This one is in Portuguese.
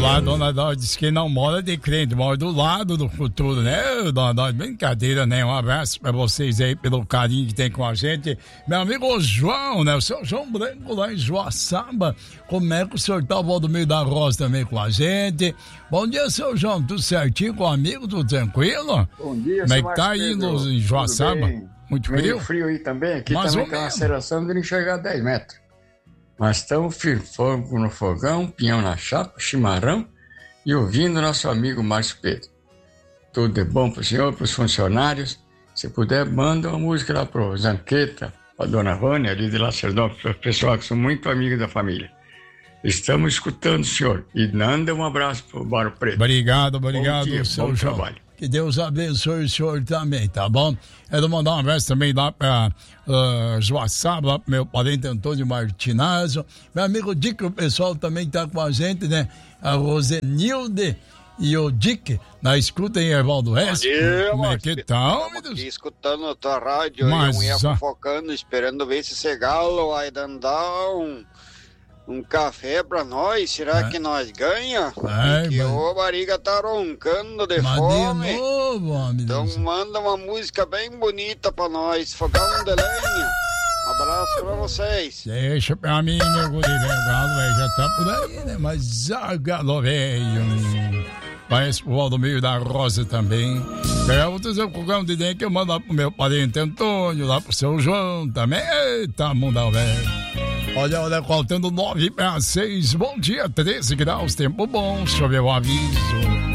lá, dona Dó diz que não mora de crente, mora do lado do futuro, né, dona Dó? Brincadeira, né? Um abraço pra vocês aí pelo carinho que tem com a gente. Meu amigo João, né? O seu João Branco lá em Joaçaba. Como é que o senhor tá, Valdomiro da Rosa, também com a gente? Bom dia, seu João. Tudo certinho com o amigo? Tudo tranquilo? Bom dia, como é que tá aí em Joaçaba? Muito frio? Meio frio aí também. Aqui mas também tem uma aceleração de não chegar a 10 metros. Mas estamos firme, fogo no fogão, pinhão na chapa, chimarrão e ouvindo nosso amigo Márcio Pedro. Tudo de bom para o senhor, para os funcionários. Se puder, manda uma música lá para o Zanqueta, para a dona Vânia, ali de Lacerdópolis, para o pessoal que são muito amigos da família. Estamos escutando o senhor. E manda um abraço para o Barro Preto. Obrigado, dia, seu bom João. trabalho. Que Deus abençoe o senhor também, tá bom? Quero mandar um abraço também lá pra Joaçaba, lá pro meu parente Antônio Martinazzo. Meu amigo Dick, o pessoal também tá com a gente, né? A Rosenilde e o Dick, na escuta em Evaldo Reis. Como é que tá, meu Deus? Escutando a tua rádio, mas, e a mulher fofocando, esperando ver se esse galo vai dar um café pra nós, será que nós ganha? Porque a barriga tá roncando de fome. De novo, homem. Então manda uma música bem bonita pra nós, fogão de lenha. Um abraço pra vocês. Deixa pra mim, meu guri, velho. O galo já tá por aí, né? Mas a galo velho. Mas o Valdomiro da Rosa também. Outros é o fogão de lenha que eu mando lá pro meu parente Antônio, lá pro seu João também. Eita, mundão, velho. Olha, faltando 9 para 6. Bom dia, 13 graus, tempo bom, choveu o aviso.